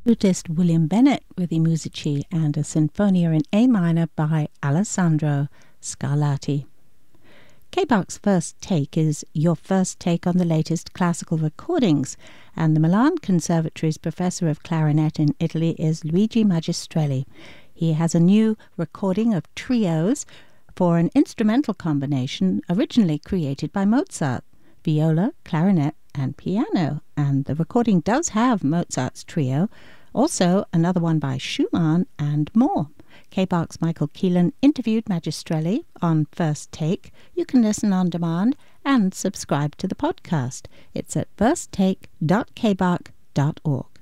Flutist William Bennett with I Musici and a Sinfonia in A minor by Alessandro Scarlatti. K-Bach's First Take is your first take on the latest classical recordings, and the Milan Conservatory's professor of clarinet in Italy is Luigi Magistrelli. He has a new recording of trios for an instrumental combination originally created by Mozart: viola, clarinet and piano, and the recording does have Mozart's trio, also another one by Schumann, and more. K-Bach's Michael Keelan interviewed Magistrelli on First Take. You can listen on demand and subscribe to the podcast. It's at firsttake.kbach.org.